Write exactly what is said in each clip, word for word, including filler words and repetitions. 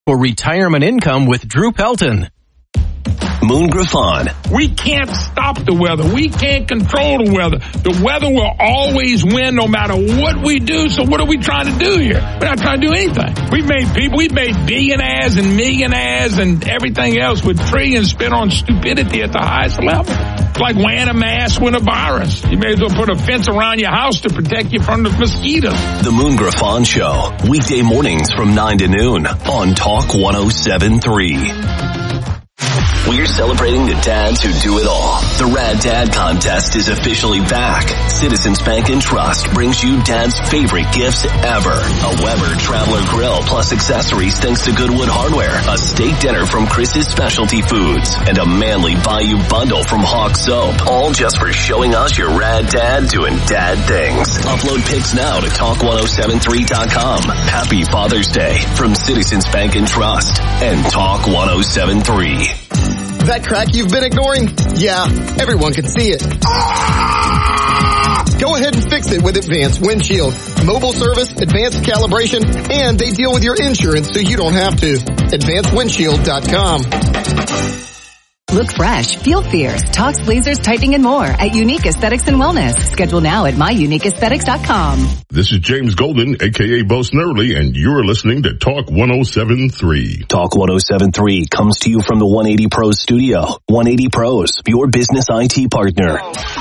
For retirement income with Drew Pelton. Moon Griffon. We can't stop the weather. We can't control the weather. The weather will always win no matter what we do. So what are we trying to do here? We're not trying to do anything. We've made people, we've made billionaires and millionaires and everything else with trillions spent on stupidity at the highest level. It's like wearing a mask with a virus. You may as well put a fence around your house to protect you from the mosquitoes. The Moon Griffon Show. Weekday mornings from nine to noon on Talk one oh seven point three. We're celebrating the dads who do it all. The Rad Dad Contest is officially back. Citizens Bank and Trust brings you Dad's favorite gifts ever. A Weber Traveler Grill plus accessories thanks to Goodwood Hardware. A steak dinner from Chris's Specialty Foods. And a manly Bayou bundle from Hawk Soap. All just for showing us your Rad Dad doing dad things. Upload pics now to talk one oh seven three dot com. Happy Father's Day from Citizens Bank and Trust and Talk one oh seven point three. That crack you've been ignoring? Yeah, everyone can see it. Go ahead and fix it with Advanced Windshield. Mobile service, advanced calibration, and they deal with your insurance so you don't have to. advanced windshield dot com. Look fresh, feel fierce, talks, lasers, tightening, and more at Unique Aesthetics and Wellness. Schedule now at my unique aesthetics dot com. This is James Golden, a k a. Bo Snerdley, and you're listening to Talk one oh seven point three. Talk one oh seven point three comes to you from the one eighty Pros studio. one eighty Pros, your business I T partner.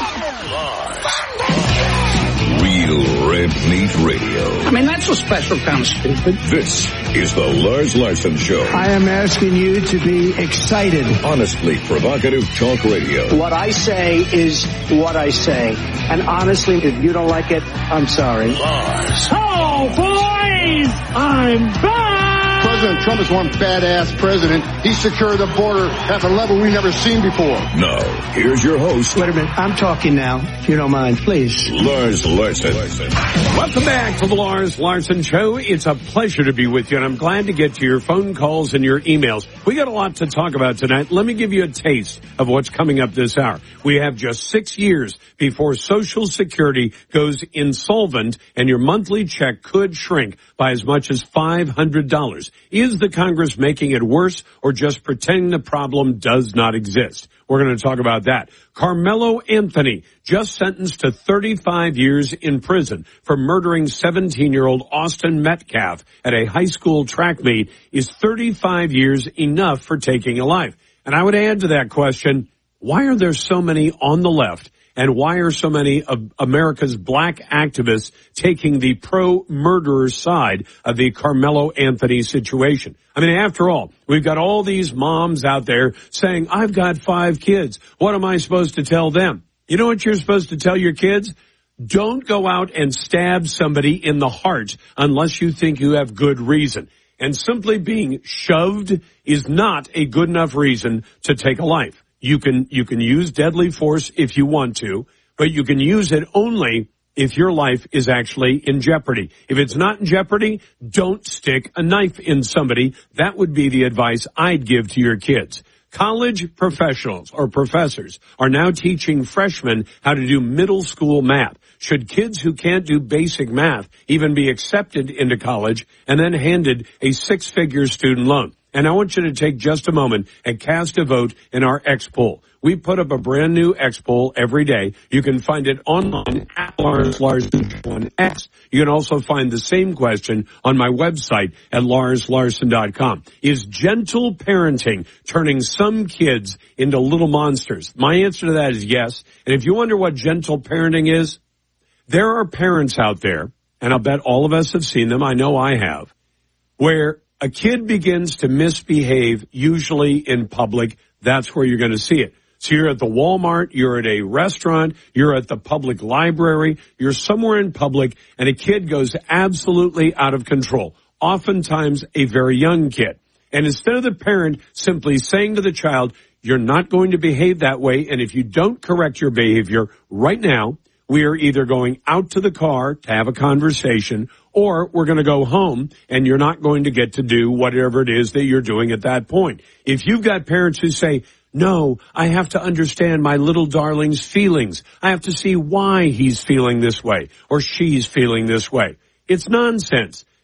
Real Red Meat Radio. I mean, that's a special kind of stupid. This is the Lars Larson Show. I am asking you to be excited. Honestly provocative talk radio. What I say is what I say. And honestly, if you don't like it, I'm sorry. Lars. Oh, boys! I'm back! President Trump is one badass president. He secured the border at a level we've never seen before. Now, here's your host. Wait a minute. I'm talking now, if you don't mind, please. Lars Larson. Welcome back to the Lars Larson Show. It's a pleasure to be with you, and I'm glad to get to your phone calls and your emails. We got a lot to talk about tonight. Let me give you a taste of what's coming up this hour. We have just six years before Social Security goes insolvent, and your monthly check could shrink by as much as five hundred dollars. Is the Congress making it worse or just pretending the problem does not exist? We're going to talk about that. Carmelo Anthony, just sentenced to thirty-five years in prison for murdering seventeen-year-old Austin Metcalf at a high school track meet. Is thirty-five years enough for taking a life? And I would add to that question, why are there so many on the left? And why are so many of America's black activists taking the pro-murderer side of the Carmelo Anthony situation? I mean, after all, we've got all these moms out there saying, I've got five kids. What am I supposed to tell them? You know what you're supposed to tell your kids? Don't go out and stab somebody in the heart unless you think you have good reason. And simply being shoved is not a good enough reason to take a life. You can, you can use deadly force if you want to, but you can use it only if your life is actually in jeopardy. If it's not in jeopardy, don't stick a knife in somebody. That would be the advice I'd give to your kids. College professionals or professors are now teaching freshmen how to do middle school math. Should kids who can't do basic math even be accepted into college and then handed a six-figure student loan? And I want you to take just a moment and cast a vote in our X poll. We put up a brand new X poll every day. You can find it online at Lars Larson on X. You can also find the same question on my website at lars larson dot com. Is gentle parenting turning some kids into little monsters? My answer to that is yes. And if you wonder what gentle parenting is, there are parents out there, and I'll bet all of us have seen them, I know I have, where a kid begins to misbehave, usually in public. That's where you're going to see it. So you're at the Walmart, you're at a restaurant, you're at the public library, you're somewhere in public, and a kid goes absolutely out of control, oftentimes a very young kid. And instead of the parent simply saying to the child, you're not going to behave that way, and if you don't correct your behavior right now, we are either going out to the car to have a conversation, or we're going to go home and you're not going to get to do whatever it is that you're doing at that point. If you've got parents who say, no, I have to understand my little darling's feelings. I have to see why he's feeling this way or she's feeling this way. It's nonsense.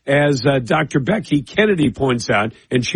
as uh, Doctor Becky Kennedy points out, and she